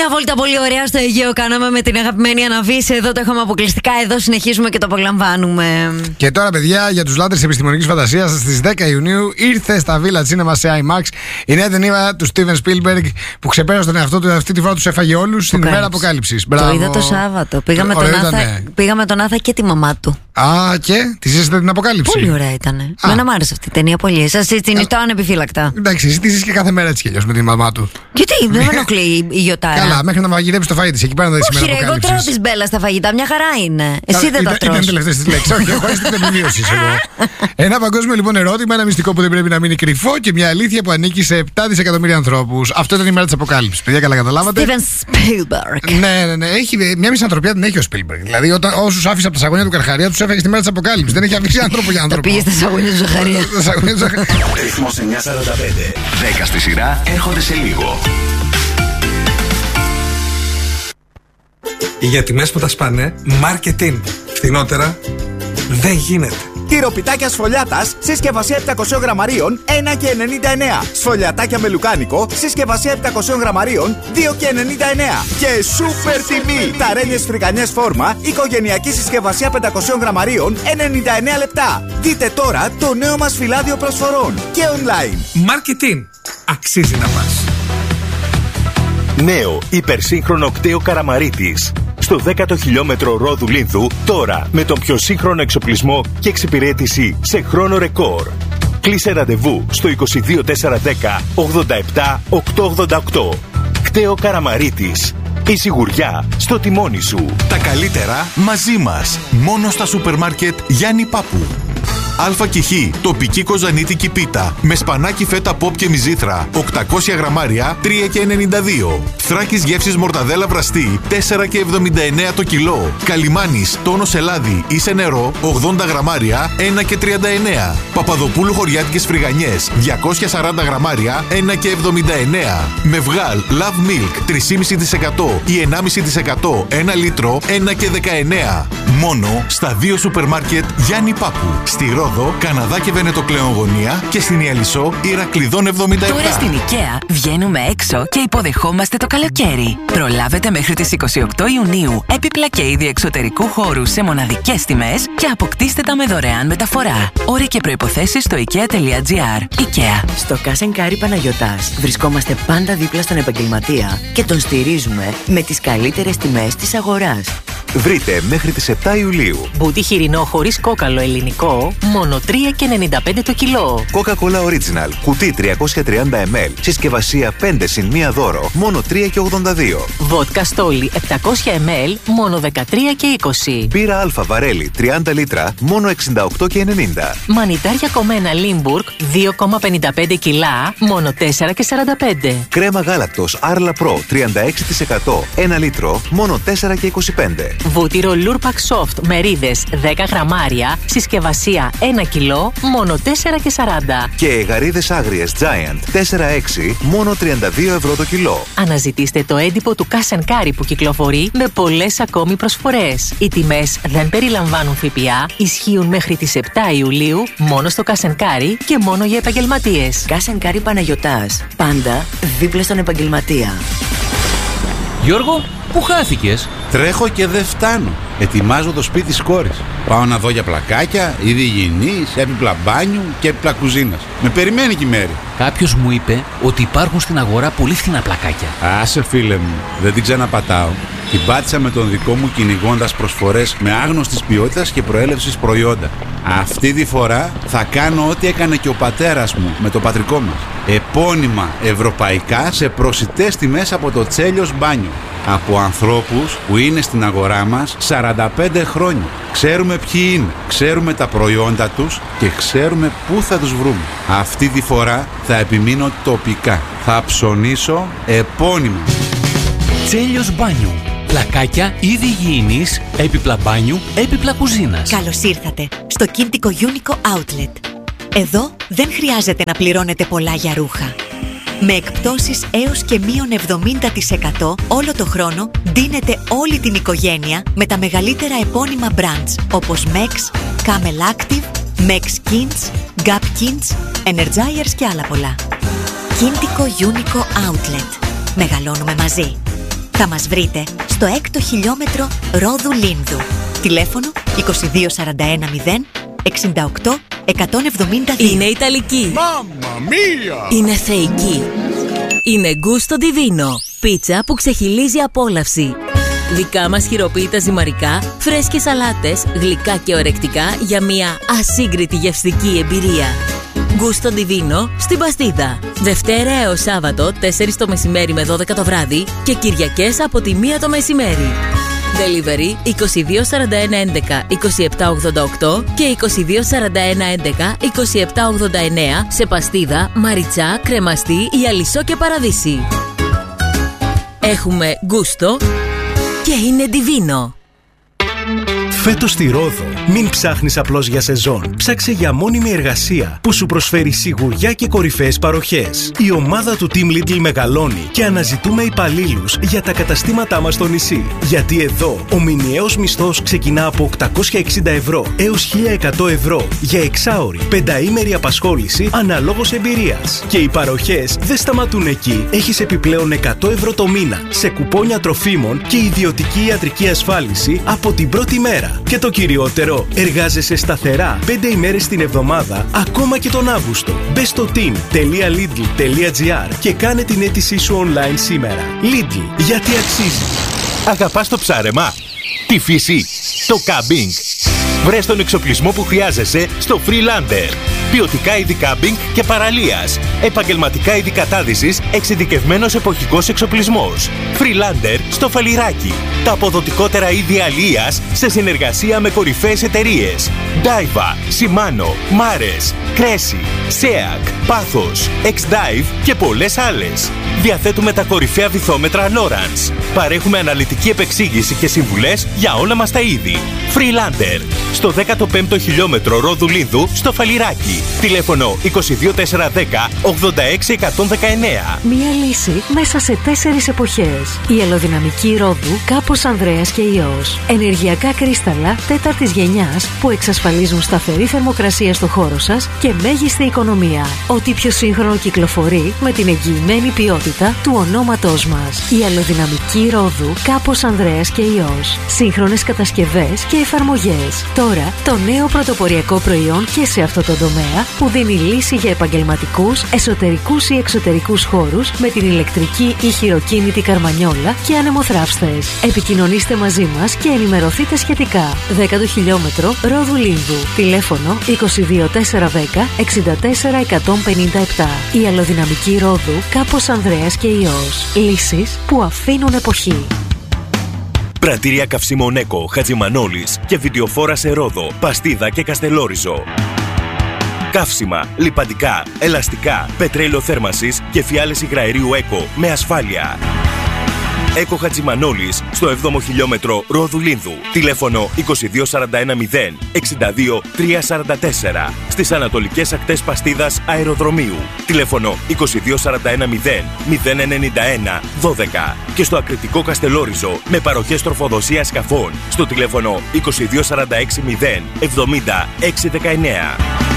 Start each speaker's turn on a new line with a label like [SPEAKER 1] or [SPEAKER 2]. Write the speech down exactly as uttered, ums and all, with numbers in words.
[SPEAKER 1] Μια βόλτα πολύ ωραία στο Αιγαίο κάναμε με την αγαπημένη Αναβίση. Εδώ το έχουμε αποκλειστικά. Εδώ συνεχίζουμε και το απολαμβάνουμε.
[SPEAKER 2] Και τώρα, παιδιά, για τους λάτρες επιστημονικής φαντασίας, στις δέκα Ιουνίου ήρθε στα Village Cinema σε άι μαξ η νέα ταινία του Steven Spielberg που ξεπέρασε τον εαυτό του. Αυτή τη φορά τους έφαγε όλους στην ημέρα αποκάλυψης.
[SPEAKER 1] Το είδα το Σάββατο. Πήγαμε τον, Άθα, ναι. πήγαμε τον Άθα και τη μαμά του.
[SPEAKER 2] Α, και τη ζήσατε την αποκάλυψη.
[SPEAKER 1] Πολύ ωραία ήταν. Μένα μ' άρεσε αυτή η ταινία πολύ. Σας την ήρθα ανεπιφύλακτα.
[SPEAKER 2] Εντάξει, εσύ τη ζεις και κάθε μέρα έτσι κι αλλιώς με την μαμά του.
[SPEAKER 1] Γιατί δεν με ενοχλεί η γιοτάρα.
[SPEAKER 2] Καλά, μέχρι να μαγειρέψει το φαΐ της εκεί πέρα να δει σήμερα.
[SPEAKER 1] Όχι, εγώ τρώω τη μπέλα στα φαγητά, μια χαρά είναι. Εσύ δεν τα τρως.
[SPEAKER 2] Ήταν τελευταίες τις λέξεις. Όχι, εγώ έστω την επιβίωση εγώ. Ένα παγκόσμιο λοιπόν ερώτημα, ένα μυστικό που δεν πρέπει να μείνει κρυφό και μια αλήθεια που ανήκει σε επτά δισεκατομμύρια ανθρώπους. Αυτό ήταν η μέρα της αποκάλυψης. Παιδιά, καλά καταλάβατε.
[SPEAKER 1] Steven Spielberg.
[SPEAKER 2] Ναι, ναι, ναι. Έχει μια μισανθρωπία την έχει ο Spielberg. Δηλαδή, όταν όσους άφησε από τα σαγόνια του Καρχαρία, τους έφεγε στη μέρα της αποκάλυψης. Δεν έχει αφήσει άνθρωπο για άνθρωπο.
[SPEAKER 1] Πήγε στα σαγόνια του Ζαχαρία.
[SPEAKER 3] Ρυθμός εννιακόσια σαράντα πέντε. δέκα στη σειρά έρχονται σε λίγο.
[SPEAKER 4] Για τιμές που τα σπάνε, marketing. Φθηνότερα δεν γίνεται.
[SPEAKER 5] Τυροπιτάκια Σφολιάτας, συσκευασία επτακόσια γραμμαρίων, ένα και ενενήντα εννέα. Σφολιατάκια με λουκάνικο, συσκευασία επτακόσια γραμμαρίων, δύο και ενενήντα εννέα. Και σούπερ τιμή! Ταρένιες φρικανιές φόρμα, οικογενειακή συσκευασία πεντακόσια γραμμαρίων, ενενήντα εννέα λεπτά. Δείτε τώρα το νέο μας φυλάδιο προσφορών και online.
[SPEAKER 4] Marketing. Αξίζει να πας.
[SPEAKER 6] Νέο υπερσύγχρονο κτέο Καραμαρίτης. Στο δέκατο χιλιόμετρο Ρόδου Λίνθου, τώρα με τον πιο σύγχρονο εξοπλισμό και εξυπηρέτηση σε χρόνο ρεκόρ. Κλείσε ραντεβού στο είκοσι δύο τετρακόσια δέκα ογδόντα επτά οκτακόσια ογδόντα οκτώ. Κτέο Καραμαρίτης. Η σιγουριά στο τιμόνι σου.
[SPEAKER 7] Τα καλύτερα μαζί μας. Μόνο στα σούπερ μάρκετ Γιάννη Πάπου. Αλφα και Χ, τοπική κοζανίτικη πίτα με σπανάκι φέτα ποπ και μυζήθρα, οκτακόσια γραμμάρια, τρία και ενενήντα δύο. Θράκης γεύσης μορταδέλα βραστή, τέσσερα και εβδομήντα εννέα το κιλό. Καλιμάνης, τόνος ελάδι ή σε νερό, ογδόντα γραμμάρια, ένα και τριάντα εννέα. Παπαδοπούλου χωριάτικες φρυγανιές, διακόσια σαράντα γραμμάρια, ένα και εβδομήντα εννέα. Μευγάλ, Love Milk, τρία κόμμα πέντε τοις εκατό ή ένα κόμμα πέντε τοις εκατό, ένα λίτρο, ένα και δεκαεννέα. Μόνο στα δύο σούπερ μάρκετ Γιάννη Πάπου. Στη Ρόδο, Καναδά και Βενετοκλέον Γωνία και στην Ιαλισσό, Ηρακλειδών εβδομήντα επτά.
[SPEAKER 8] Τώρα στην IKEA βγαίνουμε έξω και υποδεχόμαστε το καλοκαίρι. Προλάβετε μέχρι τις είκοσι οκτώ Ιουνίου έπιπλα και είδη εξωτερικού χώρου σε μοναδικές τιμές και αποκτήστε τα με δωρεάν μεταφορά. Όροι και προϋποθέσεις στο ikea.gr. IKEA.
[SPEAKER 9] Στο Cash and Carry Παναγιωτάς βρισκόμαστε πάντα δίπλα στον επαγγελματία και τον στηρίζουμε με τις καλύτερες τιμές της αγοράς.
[SPEAKER 6] Βρείτε μέχρι τις επτά Ιουλίου
[SPEAKER 9] Μπούτι χοιρινό χωρίς κόκαλο ελληνικό, μόνο τρία και ενενήντα πέντε το κιλό.
[SPEAKER 6] Coca-Cola Original, κουτί τριακόσια τριάντα μιλιλίτρα, συσκευασία πέντε συν ένα δώρο, μόνο τρία και ογδόντα δύο.
[SPEAKER 9] Βότκα Στόλι επτακόσια μιλιλίτρα, μόνο δεκατρία και είκοσι.
[SPEAKER 6] Μπύρα Αλφα Βαρέλι τριάντα λίτρα, μόνο εξήντα οκτώ και ενενήντα.
[SPEAKER 9] Μανιτάρια κομμένα Λίμπουργκ δύο κόμμα πενήντα πέντε κιλά, μόνο τέσσερα και σαράντα πέντε.
[SPEAKER 6] Κρέμα γάλακτος Arla Pro τριάντα έξι τοις εκατό, ένα λίτρο, μόνο τέσσερα και είκοσι πέντε.
[SPEAKER 9] Βούτυρο Λούρπακ Soft μερίδες δέκα γραμμάρια, συσκευασία ένα κιλό, μόνο τέσσερα και σαράντα.
[SPEAKER 6] Και γαρίδες άγριες Giant τέσσερα έξι, μόνο τριάντα δύο ευρώ το κιλό.
[SPEAKER 9] Αναζητήστε το έντυπο του Cash and Carry που κυκλοφορεί με πολλές ακόμη προσφορές. Οι τιμές δεν περιλαμβάνουν ΦΠΑ, ισχύουν μέχρι τις επτά Ιουλίου, μόνο στο Cash and Carry και μόνο για επαγγελματίες. Cash and Carry Παναγιωτάς, πάντα δίπλα στον επαγγελματία.
[SPEAKER 10] Γιώργο, πού χάθηκες?
[SPEAKER 11] Τρέχω και δεν φτάνω. Ετοιμάζω το σπίτι της κόρης. Πάω να δω για πλακάκια, είδη υγιεινής, έπιπλα μπάνιου και έπιπλα κουζίνας. Με περιμένει και η Μέρη.
[SPEAKER 10] Κάποιος μου είπε ότι υπάρχουν στην αγορά πολύ φθηνά πλακάκια.
[SPEAKER 11] Άσε φίλε μου, δεν την ξαναπατάω. Την πάτησα με τον δικό μου κυνηγώντας προσφορές με άγνωστης ποιότητας και προέλευσης προϊόντα. Αυτή τη φορά θα κάνω ό,τι έκανε και ο πατέρας μου με το πατρικό μας. Επώνυμα ευρωπαϊκά σε προσιτές τιμές από το Τσέλιος Μπάνιο. Από ανθρώπους που είναι στην αγορά μας σαράντα πέντε χρόνια. Ξέρουμε ποιοι είναι, ξέρουμε τα προϊόντα τους και ξέρουμε πού θα τους βρούμε. Αυτή τη φορά θα επιμείνω τοπικά. Θα ψωνίσω επώνυμα.
[SPEAKER 10] Τσέλιος Μπάνιο. Πλακάκια, είδη υγιεινής, έπιπλα μπάνιου, έπιπλα κουζίνας.
[SPEAKER 12] Καλώς ήρθατε στο Κίντικο Unico Outlet. Εδώ δεν χρειάζεται να πληρώνετε πολλά για ρούχα. Με εκπτώσεις έως και μείον εβδομήντα τοις εκατό όλο το χρόνο ντύνετε όλη την οικογένεια με τα μεγαλύτερα επώνυμα brands όπως Mex, Camel Active, Mex Kins, Gap Kins, Energizers και άλλα πολλά. Κίντικο Unico Outlet. Μεγαλώνουμε μαζί. Θα μας βρείτε στο έκτο χιλιόμετρο Ρόδου Λίνδου. Τηλέφωνο είκοσι δύο σαράντα ένα μηδέν εξήντα οκτώ εκατόν εβδομήντα δύο.
[SPEAKER 13] Είναι Ιταλική.
[SPEAKER 2] Μάμμα μία!
[SPEAKER 13] Είναι θεϊκή. Είναι Gusto Divino. Πίτσα που ξεχυλίζει απόλαυση. Δικά μας χειροποίητα ζυμαρικά, φρέσκες σαλάτες, γλυκά και ορεκτικά για μια ασύγκριτη γευστική εμπειρία. Gusto Divino στην Παστίδα. Δευτέρα έως Σάββατο τέσσερις το μεσημέρι με δώδεκα το βράδυ και Κυριακές από τη μία το μεσημέρι. Delivery είκοσι δύο σαράντα ένα έντεκα είκοσι επτά ογδόντα οκτώ και είκοσι δύο σαράντα ένα έντεκα είκοσι επτά ογδόντα εννέα σε Παστίδα, Μαριτσά, Κρεμαστή, Ιαλισσό και Παραδείσι. Έχουμε γούστο και είναι Divino.
[SPEAKER 14] Φέτος στη Ρόδο, μην ψάχνεις απλώς για σεζόν. Ψάξε για μόνιμη εργασία που σου προσφέρει σιγουριά και κορυφαίες παροχές. Η ομάδα του Team Lidl μεγαλώνει και αναζητούμε υπαλλήλους για τα καταστήματά μας στο νησί. Γιατί εδώ ο μηνιαίος μισθός ξεκινά από οκτακόσια εξήντα ευρώ έως χίλια εκατό ευρώ για εξάωρη, πενταήμερη απασχόληση αναλόγως εμπειρίας. Και οι παροχές δεν σταματούν εκεί. Έχεις επιπλέον εκατό ευρώ το μήνα σε κουπόνια τροφίμων και ιδιωτική ιατρική ασφάλιση από την πρώτη μέρα. Και το κυριότερο, εργάζεσαι σταθερά πέντε ημέρες την εβδομάδα, ακόμα και τον Αύγουστο. Μπες στο team τελεία lidl τελεία gr και κάνε την αίτησή σου online σήμερα. Lidl, γιατί αξίζει.
[SPEAKER 6] Αγαπάς το ψάρεμα, τη φύση, το κάμπινγκ? Βρες τον εξοπλισμό που χρειάζεσαι στο Freelander. Ποιοτικά είδη κάμπινγκ και παραλίας. Επαγγελματικά είδη κατάδυσης, εξειδικευμένος εποχικός εξοπλισμός. Freelander στο Φαλιράκι. Τα αποδοτικότερα είδη αλίας σε συνεργασία με κορυφαίες εταιρείες. Daiwa, Shimano, Mares, Cressy, Seac, Pathos, X-Dive και πολλές άλλες. Διαθέτουμε τα κορυφαία βυθόμετρα Lowrance. Παρέχουμε αναλυτική επεξήγηση και συμβουλές για όλα μας τα είδη. Freelander στο δέκατο πέμπτο χιλιόμετρο Ρόδου Λίνδου στο Φαλιράκι. Τηλέφωνο είκοσι δύο τετρακόσια δέκα ογδόντα έξι εκατόν δεκαεννέα.
[SPEAKER 15] Μία λύση μέσα σε τέσσερις εποχές. Η αλλοδυναμική Ρόδου Κάπος Ανδρέας και Υιός. Ενεργειακά κρίσταλα τέταρτης γενιάς που εξασφαλίζουν σταθερή θερμοκρασία στο χώρο σας και μέγιστη οικονομία. Ό,τι πιο σύγχρονο κυκλοφορεί με την εγγυημένη ποιότητα του ονόματός μας. Η αλλοδυναμική Ρόδου Κάπος Ανδρέας και Υιός. Σύγχρονες κατασκευές και εφαρμογές. Τώρα το νέο πρωτοποριακό προϊόν και σε αυτό το τομέα που δίνει λύση για επαγγελματικούς, εσωτερικούς ή εξωτερικούς χώρους με την ηλεκτρική ή χειροκίνητη καρμανιόλα και ανεμοθράυστες. Επικοινωνήστε μαζί μας και ενημερωθείτε σχετικά. δέκατο χιλιόμετρο Ρόδου Λίνδου. Τηλέφωνο είκοσι δύο τετρακόσια δέκα εξήντα τέσσερα εκατόν πενήντα επτά. Η αλλοδυναμική Ρόδου Κάπος Ανδρέας και Υιός. Λύσεις που αφήνουν εποχή.
[SPEAKER 6] Πρατήρια καυσίμων Έκο, Χατζημανόλης και βιντεοφόρα σε Ρόδο, Παστίδα και Καστελόριζο. Καύσιμα, λιπαντικά, ελαστικά, πετρέλαιο θέρμανσης και φιάλες υγραερίου Έκο με ασφάλεια. Έκο Χατζημανόλης στο έβδομο χιλιόμετρο Ρόδου Λίνδου. Τηλέφωνο είκοσι δύο σαράντα ένα μηδέν εξήντα δύο τριακόσια σαράντα τέσσερα. Στις ανατολικές ακτές Παστίδας Αεροδρομίου. Τηλέφωνο είκοσι δύο σαράντα ένα μηδέν μηδέν ενενήντα ένα δώδεκα. Και στο Ακριτικό Καστελόριζο με παροχές τροφοδοσίας σκαφών στο τηλέφωνο είκοσι δύο σαράντα έξι μηδέν εβδομήντα έξι δεκαεννέα.